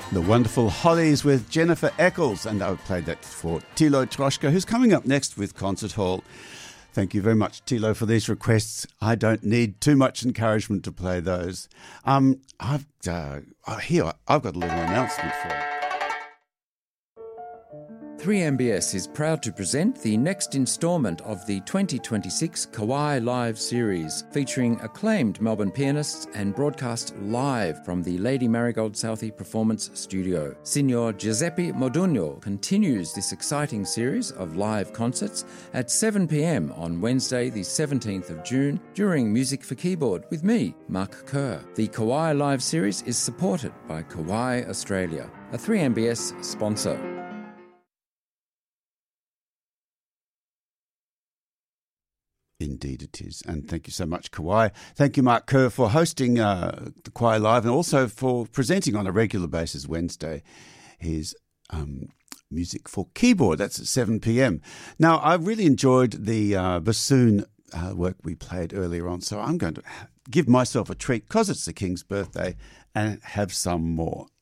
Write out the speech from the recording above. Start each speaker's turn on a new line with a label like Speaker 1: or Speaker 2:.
Speaker 1: The wonderful Hollies with Jennifer Eccles, and I played that for Tilo Troshka, who's coming up next with Concert Hall. Thank you very much, Tilo, for these requests. I don't need too much encouragement to play those. I've got a little announcement for you.
Speaker 2: 3MBS is proud to present the next instalment of the 2026 Kauai Live series, featuring acclaimed Melbourne pianists and broadcast live from the Lady Marigold Southey Performance Studio. Signor Giuseppe Modugno continues this exciting series of live concerts at 7 p.m. on Wednesday the 17th of June during Music for Keyboard with me, Mark Kerr. The Kauai Live series is supported by Kauai Australia, a 3MBS sponsor.
Speaker 1: Indeed it is. And thank you so much, Kauai. Thank you, Mark Kerr, for hosting the Kauai Live and also for presenting on a regular basis Wednesday his Music for Keyboard. That's at 7 p.m. Now, I really enjoyed the bassoon work we played earlier on, so I'm going to give myself a treat because it's the King's birthday and have some more.